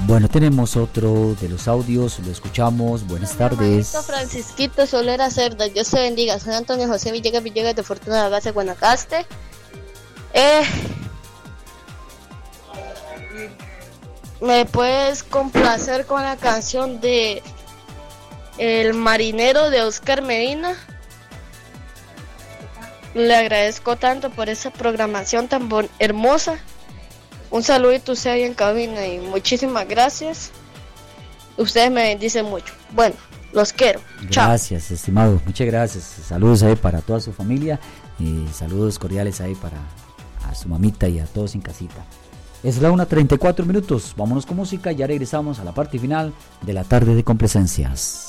Bueno, tenemos otro de los audios, lo escuchamos. Buenas tardes. Francisquito Solera Cerda, Dios te bendiga. Soy Antonio José Villegas de Fortuna de Base, Guanacaste. ¿Me puedes complacer con la canción de El Marinero de Oscar Medina? Le agradezco tanto por esa programación tan hermosa. Un saludito usted ahí en cabina y muchísimas gracias. Ustedes me bendicen mucho. Bueno, los quiero. Gracias, chao. Estimado. Muchas gracias. Saludos ahí para toda su familia y saludos cordiales ahí para a su mamita y a todos en casita. Es la 1:34. Vámonos con música. Ya regresamos a la parte final de la tarde de complacencias.